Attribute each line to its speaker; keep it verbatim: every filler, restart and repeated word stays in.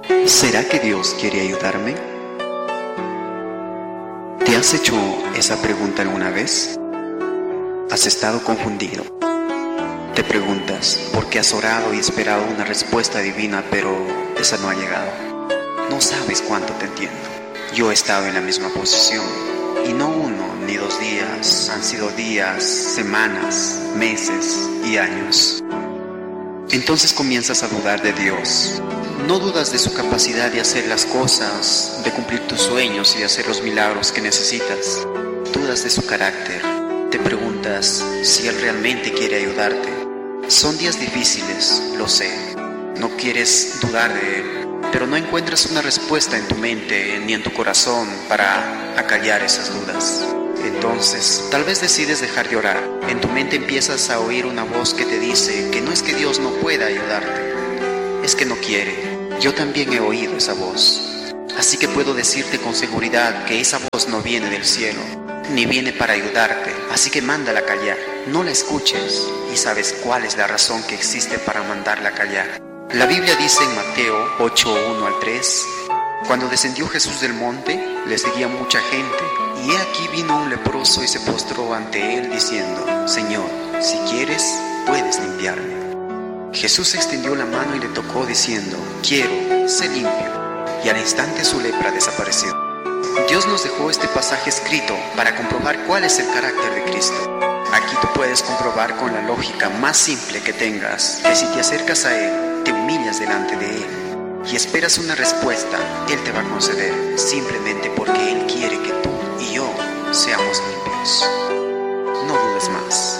Speaker 1: ¿Será que Dios quiere ayudarme? ¿Te has hecho esa pregunta alguna vez? ¿Has estado confundido? Te preguntas por qué has orado y esperado una respuesta divina, pero esa no ha llegado. No sabes cuánto te entiendo. Yo he estado en la misma posición, y no uno ni dos días, han sido días, semanas, meses y años. Entonces comienzas a dudar de Dios. No dudas de su capacidad de hacer las cosas, de cumplir tus sueños y de hacer los milagros que necesitas. Dudas de su carácter. Te preguntas si Él realmente quiere ayudarte. Son días difíciles, lo sé. No quieres dudar de Él, pero no encuentras una respuesta en tu mente ni en tu corazón para acallar esas dudas. Entonces, tal vez decides dejar de orar. En tu mente empiezas a oír una voz que te dice que no es que Dios no pueda ayudarte, es que no quiere. Yo también he oído esa voz. Así que puedo decirte con seguridad que esa voz no viene del cielo, ni viene para ayudarte. Así que mándala a callar. No la escuches. Y sabes cuál es la razón que existe para mandarla a callar. La Biblia dice en Mateo ocho, uno al tres: cuando descendió Jesús del monte, le seguía mucha gente, y he aquí vino un leproso y se postró ante él diciendo: Señor, si quieres, puedes limpiarme. Jesús extendió la mano y le tocó diciendo: quiero, sé limpio. Y al instante su lepra desapareció. Dios nos dejó este pasaje escrito para comprobar cuál es el carácter de Cristo. Aquí tú puedes comprobar con la lógica más simple que tengas que si te acercas a Él, te humillas delante de Él y esperas una respuesta, Él te va a conceder, simplemente porque Él quiere que tú y yo seamos limpios. No dudes más.